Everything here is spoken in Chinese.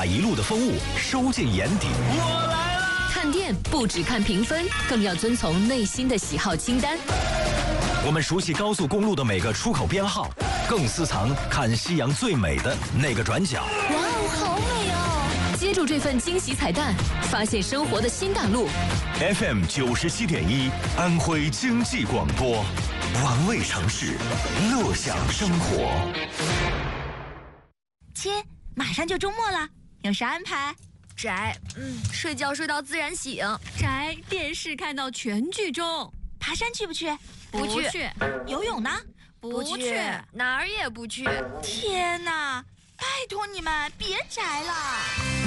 把一路的风物收进眼底。 我来啦！ 看店不只看评分，更要遵从内心的喜好清单。 我们熟悉高速公路的每个出口编号，更私藏看夕阳最美的那个转角。 哇哦，好美哦！接住这份惊喜彩蛋，发现生活的新大陆。 FM 97.1，安徽经济广播，玩味城市，乐享生活。 亲，马上就周末了，有啥安排？ 宅，睡觉睡到自然醒。 宅，电视看到全剧终。 爬山去不去？ 不去。 游泳呢？ 不去，哪儿也不去。 天哪，拜托你们别宅了。